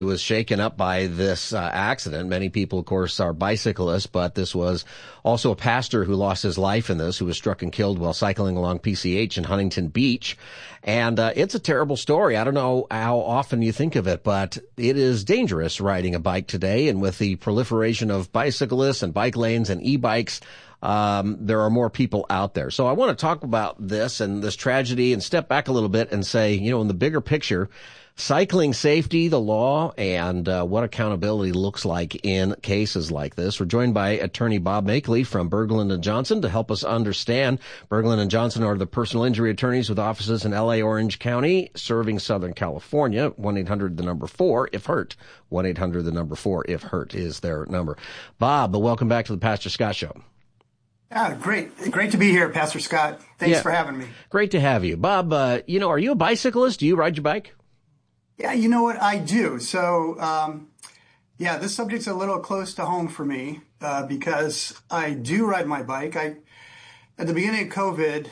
was shaken up by this accident. Many people, of course, are bicyclists, but this was also a pastor who lost his life in this, who was struck and killed while cycling along PCH in Huntington Beach. And it's a terrible story. I don't know how often you think of it, but it is dangerous riding a bike today. And with the proliferation of bicyclists and bike lanes and e-bikes, there are more people out there. So I want to talk about this and this tragedy and step back a little bit and say, in the bigger picture, cycling safety, the law, and what accountability looks like in cases like this. We're joined by attorney Bob Makeley from Berglund and Johnson to help us understand. Berglund and Johnson are the personal injury attorneys with offices in L.A., Orange County, serving Southern California. 1-800-4-IF-HURT. 1-800-4-IF-HURT is their number. Bob, welcome back to the Pastor Scott Show. Yeah, great to be here, Pastor Scott. Thanks for having me. Great to have you. Bob, are you a bicyclist? Do you ride your bike? Yeah, you know what? I do. So, this subject's a little close to home for me because I do ride my bike. At the beginning of COVID,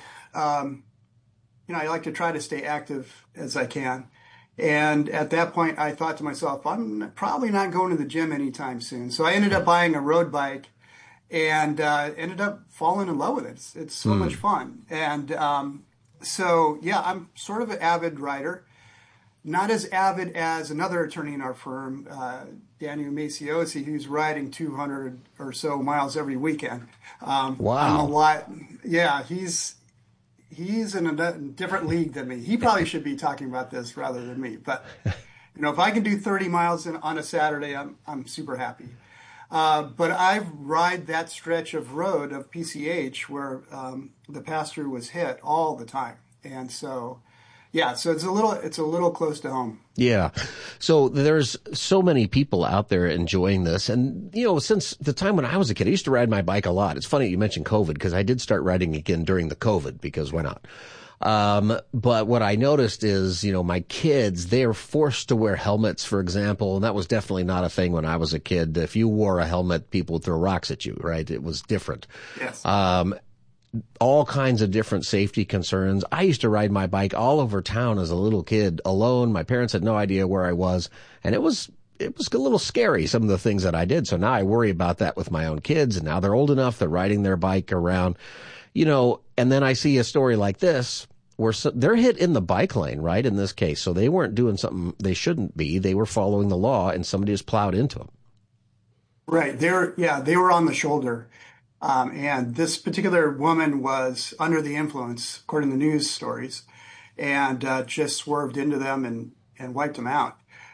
I like to try to stay active as I can. And at that point, I thought to myself, I'm probably not going to the gym anytime soon. So I ended up buying a road bike and ended up falling in love with it. It's so much fun. And I'm sort of an avid rider. Not as avid as another attorney in our firm, Daniel Maciosi, who's riding 200 or so miles every weekend. Wow. I'm a lot. Yeah, he's in a different league than me. He probably should be talking about this rather than me. But, if I can do 30 miles on a Saturday, I'm super happy. But I ride that stretch of road of PCH where the pastor was hit all the time. And so... yeah, so it's a little close to home. Yeah. So there's so many people out there enjoying this. And, since the time when I was a kid, I used to ride my bike a lot. It's funny you mentioned COVID because I did start riding again during the COVID because why not? But what I noticed is, my kids, they're forced to wear helmets, for example, and that was definitely not a thing when I was a kid. If you wore a helmet, people would throw rocks at you, right? It was different. Yes. All kinds of different safety concerns. I used to ride my bike all over town as a little kid alone. My parents had no idea where I was. And it was a little scary, some of the things that I did. So now I worry about that with my own kids. And now they're old enough. They're riding their bike around, and then I see a story like this where they're hit in the bike lane, right? In this case. So they weren't doing something they shouldn't be. They were following the law and somebody just plowed into them. Right. They were on the shoulder. And this particular woman was under the influence, according to news stories, and just swerved into them and wiped them out.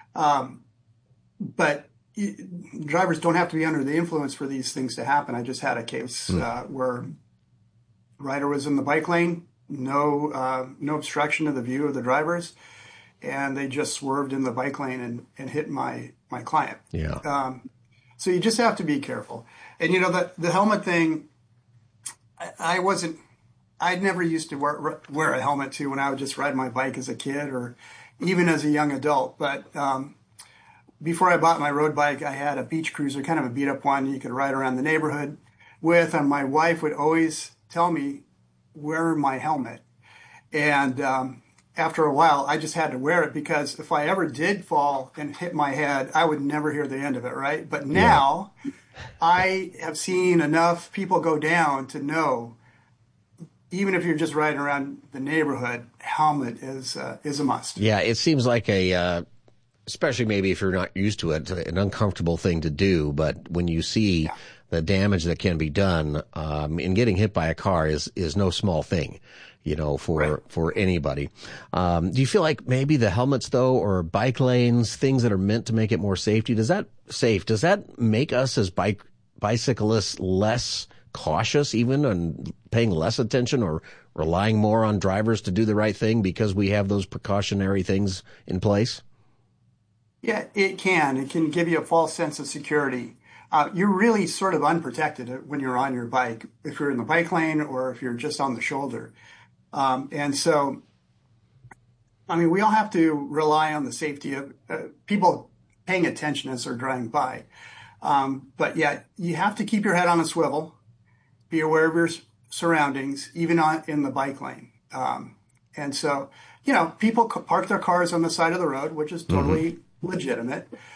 But drivers don't have to be under the influence for these things to happen. I just had a case where rider was in the bike lane, no obstruction of the view of the drivers, and they just swerved in the bike lane and hit my client. Yeah. So you just have to be careful. And, the helmet thing, I never used to wear a helmet too when I would just ride my bike as a kid or even as a young adult. But before I bought my road bike, I had a beach cruiser, kind of a beat up one you could ride around the neighborhood with. And my wife would always tell me, wear my helmet. And after a while, I just had to wear it because if I ever did fall and hit my head, I would never hear the end of it, right? But now I have seen enough people go down to know, even if you're just riding around the neighborhood, helmet is a must. Yeah, it seems like especially maybe if you're not used to it, an uncomfortable thing to do. But when you see the damage that can be done in getting hit by a car is no small thing. For anybody. Do you feel like maybe the helmets though, or bike lanes, things that are meant to make it more safe, does that make us as bicyclists less cautious even and paying less attention or relying more on drivers to do the right thing because we have those precautionary things in place? Yeah, it can. It can give you a false sense of security. You're really sort of unprotected when you're on your bike, if you're in the bike lane or if you're just on the shoulder. And so, we all have to rely on the safety of people paying attention as they're driving by. But yeah, you have to keep your head on a swivel, be aware of your surroundings, even in the bike lane. And so, people park their cars on the side of the road, which is totally legitimate.